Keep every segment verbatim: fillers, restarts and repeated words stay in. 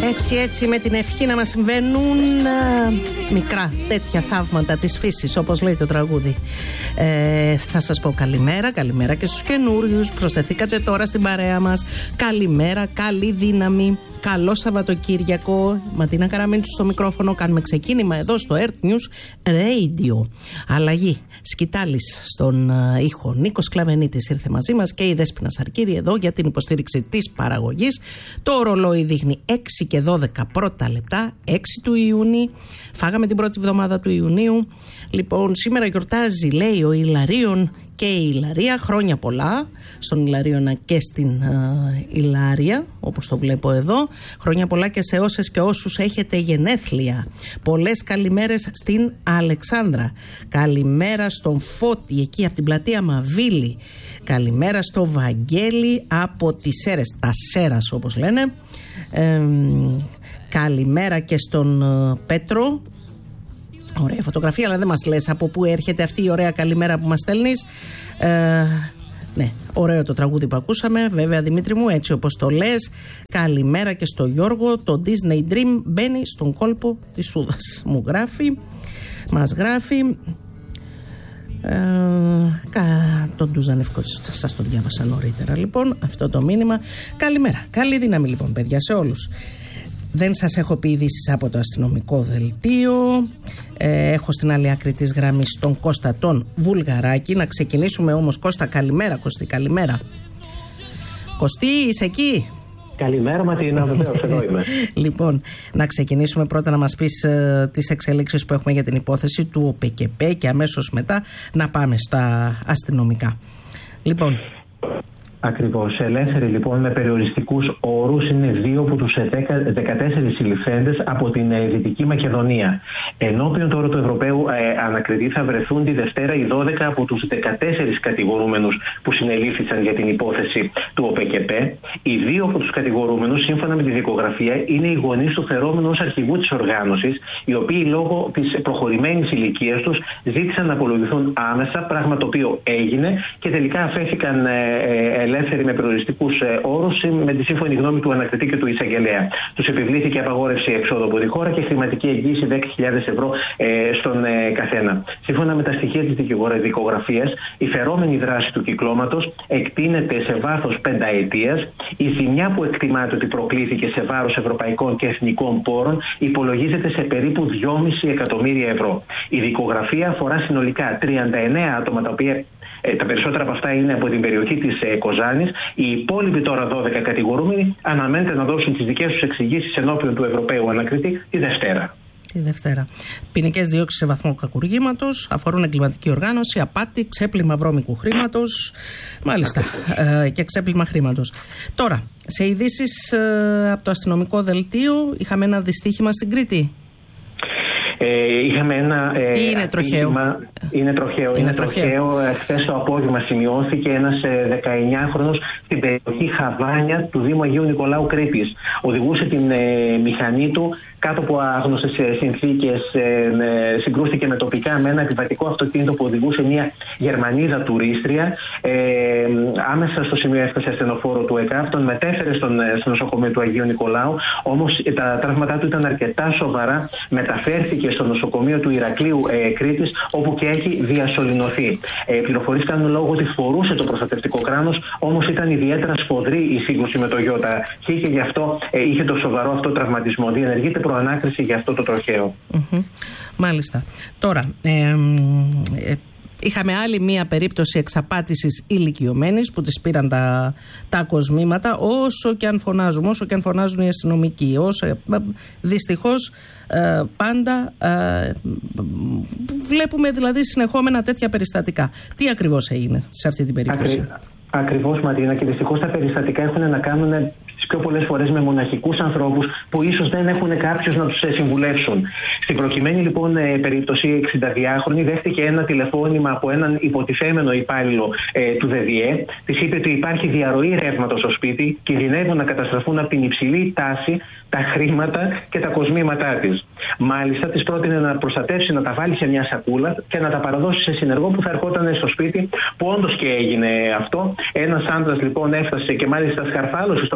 Έτσι έτσι με την ευχή να μας συμβαίνουν α, μικρά τέτοια θαύματα της φύσης, όπως λέει το τραγούδι. ε, Θα σας πω καλημέρα, καλημέρα και στους καινούριους. Προσθεθήκατε τώρα στην παρέα μας. Καλημέρα, καλή δύναμη. Καλό Σαββατοκύριακο. Ματίνα Καραμίντσου στο μικρόφωνο. Κάνουμε ξεκίνημα εδώ στο Earth News Radio. Αλλαγή. Σκητάλης στον uh, ήχο. Νίκος Κλαβενίτης ήρθε μαζί μας και η Δέσποινα Σαρκύρη εδώ για την υποστήριξη της παραγωγής. Το ρολόι δείχνει έξι και δώδεκα πρώτα λεπτά, έξι του Ιούνιου. Φάγαμε την πρώτη εβδομάδα του Ιουνίου. Λοιπόν, σήμερα γιορτάζει, λέει, ο Ιλαρίων και η Ιλαρία. Χρόνια πολλά στον Ιλαρίωνα και στην uh, Ιλάρια, όπως το βλέπω εδώ. Χρόνια πολλά και σε όσες και όσους έχετε γενέθλια. Πολλές καλημέρες στην Αλεξάνδρα. Καλημέρα στον Φώτη, εκεί από την πλατεία Μαβίλη. Καλημέρα στο Βαγγέλη από τις Σέρες, τα Σέρας όπως λένε. Ε, καλημέρα και στον uh, Πέτρο. Ωραία φωτογραφία, αλλά δεν μας λες από πού έρχεται αυτή η ωραία καλημέρα που μας στέλνεις. Ε, ναι, ωραίο το τραγούδι που ακούσαμε. Βέβαια, Δημήτρη μου, έτσι όπως το λες. Καλημέρα και στο Γιώργο. Το Disney Dream μπαίνει στον κόλπο της Σούδας. Μου γράφει, μας γράφει. Ε, κα, τον Ντουζανευκό, σας το διάβασα νωρίτερα. Λοιπόν, αυτό το μήνυμα. Καλημέρα, καλή δύναμη λοιπόν, παιδιά, σε όλους. Δεν σας έχω πει ειδήσεις από το αστυνομικό δελτίο. Ε, έχω στην άλλη άκρη της γραμμής τον Κώστα τον Βουλγαράκη. Να ξεκινήσουμε όμως, Κώστα, καλημέρα. Κωστή, καλημέρα. Κωστή, είσαι εκεί? Καλημέρα Ματίνα, βεβαίως εδώ είμαι. Λοιπόν, να ξεκινήσουμε πρώτα να μας πεις ε, τις εξελίξεις που έχουμε για την υπόθεση του ΟΠΕΚΕΠΕ και αμέσως μετά να πάμε στα αστυνομικά. Λοιπόν... Ακριβώς. Ελεύθεροι λοιπόν με περιοριστικούς όρους είναι δύο από τους δεκατέσσερις συλληφθέντες από την ε, Δυτική Μακεδονία. Ενώπιον τώρα του Ευρωπαίου ε, ανακριτή θα βρεθούν τη Δευτέρα οι δώδεκα από τους δεκατέσσερις κατηγορούμενους που συνελήφθησαν για την υπόθεση του ΟΠΕΚΕΠΕ. Οι δύο από τους κατηγορούμενους, σύμφωνα με τη δικογραφία, είναι οι γονείς του φερόμενου ως αρχηγού της οργάνωσης, οι οποίοι λόγω της προχωρημένης ηλικίας τους ζήτησαν να απολογηθούν άμεσα, πράγμα το οποίο έγινε και τελικά αφέθηκαν ε, ελεύθεροι με περιοριστικούς όρους με τη σύμφωνη γνώμη του ανακριτή και του εισαγγελέα. Τους επιβλήθηκε απαγόρευση εξόδου από τη χώρα και χρηματική εγγύηση δέκα χιλιάδες ευρώ ε, στον ε, καθένα. Σύμφωνα με τα στοιχεία της δικογραφίας, η φερόμενη δράση του κυκλώματος εκτείνεται σε βάθος πενταετίας. Η ζημιά που εκτιμάται ότι προκλήθηκε σε βάρος ευρωπαϊκών και εθνικών πόρων υπολογίζεται σε περίπου δυόμισι εκατομμύρια ευρώ. Η δικογραφία αφορά συνολικά τριάντα εννέα άτομα, τα οποία Ε, τα περισσότερα από αυτά είναι από την περιοχή της ε, Κοζάνης. Οι υπόλοιποι τώρα δώδεκα κατηγορούμενοι αναμένεται να δώσουν τις δικές τους εξηγήσεις ενώπιον του Ευρωπαίου ανακριτή τη Δευτέρα. Τη Δευτέρα. Ποινικές διώξεις σε βαθμό κακουργήματος αφορούν εγκληματική οργάνωση, απάτη, ξέπλυμα βρώμικου χρήματος. Μάλιστα. Ε, και ξέπλυμα χρήματος. Τώρα, σε ειδήσεις ε, από το αστυνομικό δελτίο, είχαμε ένα δυστύχημα στην Κρήτη. Ε, είχαμε ένα. Ε, είναι τροχαίο. Είναι τροχαίο. Είναι, είναι τροχαίο. Χθες το απόγευμα σημειώθηκε ένας ε, δεκαεννιάχρονος στην περιοχή Χαβάνια του Δήμου Αγίου Νικολάου Κρήτης. Οδηγούσε την ε, μηχανή του κάτω από άγνωστες ε, συνθήκες. Ε, ε, συγκρούστηκε με τοπικά με ένα επιβατικό αυτοκίνητο που οδηγούσε μια Γερμανίδα τουρίστρια. Ε, άμεσα στο σημείο έφτασε ασθενοφόρο του ΕΚΑΒ, τον μετέφερε στον, στο νοσοκομείο του Αγίου Νικολάου. Όμως ε, τα τραύματά του ήταν αρκετά σοβαρά. Μεταφέρθηκε στο νοσοκομείο του Ηρακλείου ε, Κρήτης, όπου και έχει διασωληνωθεί. Ε, πληροφορίες κάνουν λόγο ότι φορούσε το προστατευτικό κράνος, όμως ήταν ιδιαίτερα σφοδρή η σύγκρουση με το ΙΟΤΑ και γι' αυτό ε, είχε το σοβαρό αυτό τραυματισμό. Διενεργείται προανάκριση για αυτό το τροχαίο. Mm-hmm. Μάλιστα. Τώρα, ε, ε, είχαμε άλλη μία περίπτωση εξαπάτησης ηλικιωμένης που της πήραν τα, τα κοσμήματα, όσο και αν φωνάζουμε, όσο και αν φωνάζουν οι αστυνομικοί. Όσο, δυστυχώς ε, πάντα ε, βλέπουμε δηλαδή συνεχόμενα τέτοια περιστατικά. Τι ακριβώς έγινε σε αυτή την περίπτωση? Ακρι, ακριβώς Ματίνα, και δυστυχώς τα περιστατικά έχουν να κάνουν τις πιο πολλές φορές με μοναχικούς ανθρώπους που ίσως δεν έχουν κάποιους να τους συμβουλεύσουν. Στην προκειμένη λοιπόν περίπτωση, η εξηνταδυάχρονη δέχτηκε ένα τηλεφώνημα από έναν υποτιθέμενο υπάλληλο ε, του ΔΔΕ. Της είπε ότι υπάρχει διαρροή ρεύματος στο σπίτι, κινδυνεύουν να καταστραφούν από την υψηλή τάση τα χρήματα και τα κοσμήματά της. Μάλιστα, της πρότεινε να προστατεύσει, να τα βάλει σε μια σακούλα και να τα παραδώσει σε συνεργό που θα ερχόταν στο σπίτι, που όντως και έγινε αυτό. Ένας άντρας λοιπόν έφτασε και μάλιστα σκαρφάλωσε στο μπαλκόνι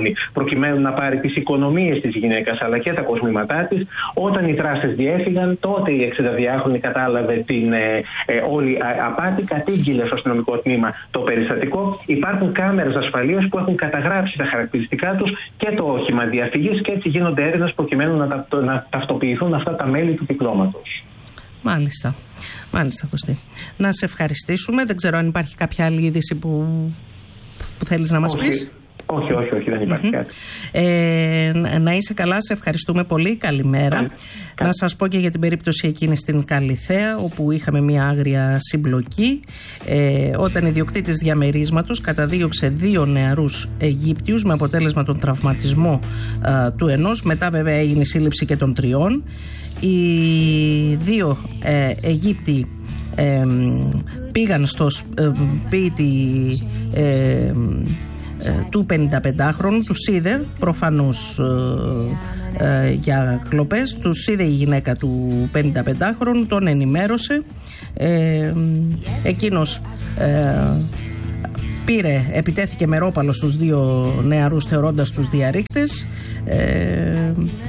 πληρώνει προκειμένου να πάρει τις οικονομίες της γυναίκας αλλά και τα κοσμήματά της. Όταν οι δράστες διέφυγαν, τότε η εξηνταδυάχρονη κατάλαβε την ε, ε, όλη απάτη, κατήγγειλε στο αστυνομικό τμήμα το περιστατικό. Υπάρχουν κάμερες ασφαλείας που έχουν καταγράψει τα χαρακτηριστικά τους και το όχημα διαφυγής και έτσι γίνονται έρευνες προκειμένου να, τα, να ταυτοποιηθούν αυτά τα μέλη του κυκλώματος. Μάλιστα. Μάλιστα, Κωστή. Να σε ευχαριστήσουμε. Δεν ξέρω αν υπάρχει κάποια άλλη είδηση που, που θέλεις να μας όχι. πεις. Όχι, όχι, όχι, δεν υπάρχει mm-hmm. κάτι. Ε, να είσαι καλά, σε ευχαριστούμε πολύ. Καλημέρα. Καλή. Να σας πω και για την περίπτωση εκείνη στην Καλιθέα, όπου είχαμε μια άγρια συμπλοκή. Ε, όταν ιδιοκτήτης διαμερίσματος καταδίωξε δύο νεαρούς Αιγύπτιους με αποτέλεσμα τον τραυματισμό α, του ενός. Μετά, βέβαια, έγινε η σύλληψη και των τριών. Οι δύο ε, Αιγύπτιοι ε, πήγαν στο σπίτι ε, του πενηνταπεντάχρονου, τους είδε προφανώς ε, ε, για κλοπές, τους είδε η γυναίκα του πενηνταπεντάχρονου, τον ενημέρωσε, ε, εκείνος ε, πήρε, επιτέθηκε με ρόπαλο στους δύο νεαρούς θεωρώντας τους διαρρήκτες, ε,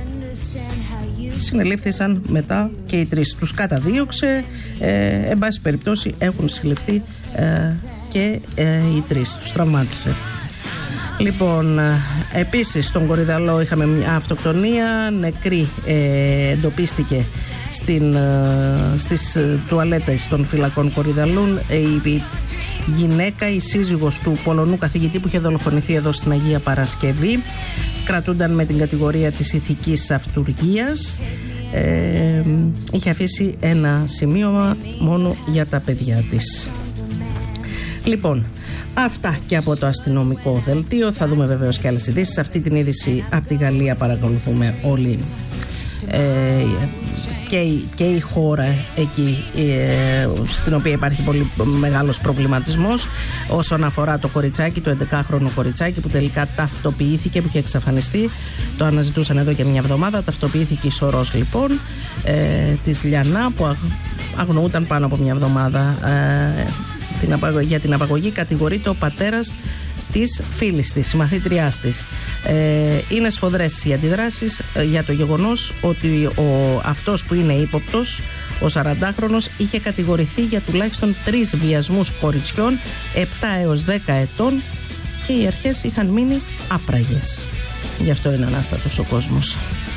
συνελήφθησαν μετά και οι τρεις, τους καταδίωξε, ε, εν πάση περιπτώσει έχουν συλληφθεί ε, και ε, οι τρεις, τους τραυμάτισε. Λοιπόν, επίσης στον Κορυδαλό είχαμε μια αυτοκτονία, νεκρή ε, εντοπίστηκε στην, ε, στις τουαλέτες των φυλακών Κορυδαλούν. Ε, η γυναίκα, η σύζυγος του Πολωνού καθηγητή που είχε δολοφονηθεί εδώ στην Αγία Παρασκευή, κρατούνταν με την κατηγορία της ηθικής αυτουργίας. Ε, είχε αφήσει ένα σημείωμα μόνο για τα παιδιά της. Λοιπόν, αυτά και από το αστυνομικό δελτίο. Θα δούμε βεβαίως και άλλες ειδήσεις. Αυτή την είδηση από τη Γαλλία παρακολουθούμε όλοι, ε, και, και η χώρα εκεί, ε, στην οποία υπάρχει πολύ μεγάλος προβληματισμός όσον αφορά το κοριτσάκι, το έντεκάχρονο κοριτσάκι που τελικά ταυτοποιήθηκε, που είχε εξαφανιστεί. Το αναζητούσαν εδώ και μια εβδομάδα. Ταυτοποιήθηκε η σωρός λοιπόν ε, της Λιανά, που αγνοούταν πάνω από μια εβδομάδα. ε, Για την απαγωγή κατηγορείται ο πατέρας της φίλης της, συμμαθήτριάς της. Ε, είναι σφοδρές οι αντιδράσεις για το γεγονός ότι ο, αυτός που είναι ύποπτος, ο σαραντάχρονος, είχε κατηγορηθεί για τουλάχιστον τρεις βιασμούς κοριτσιών επτά έως δέκα ετών και οι αρχές είχαν μείνει άπραγες. Γι' αυτό είναι ανάστατος ο κόσμος.